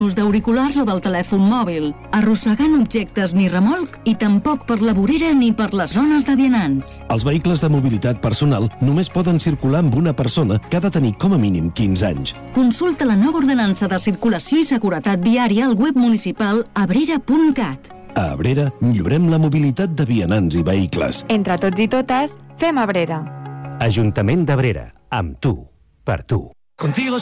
ús d'auriculars o del telèfon mòbil, arrossegant objectes ni remolc i tampoc per la vorera ni per les zones de vianants. Els vehicles de mobilitat personal només poden circular amb una persona que ha de tenir com a mínim 15 anys. Consulta la nova ordenança de circulació i seguretat viària al web municipal abrera.cat. A Abrera millorem la mobilitat de vianants i vehicles. Entre tots i totes, fem Abrera. Ajuntament d'Abrera, amb tu, per tu. Contigo